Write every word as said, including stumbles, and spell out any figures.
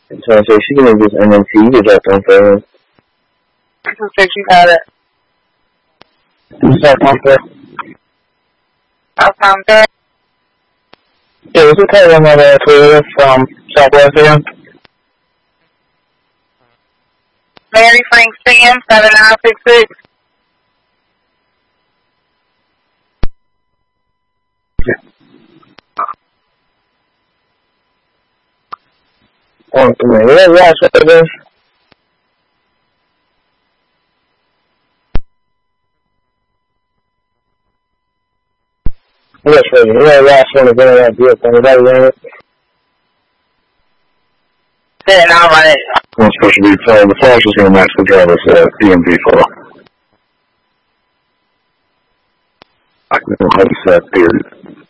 So I say she can just and then see you get on phone. I can say she got it. You start on there. I found that. Yeah, what's the time on that Toyota from Southwest again? Mary Frank Sam, seven nine six six. One for me. Yeah, yeah, so it is. Yes, right. Yeah, last one is in that vehicle. Is that right? Then I'll run it. Well, it's supposed to be uh, the flash is going to match the driver's uh, D M V photo. I can have set, period.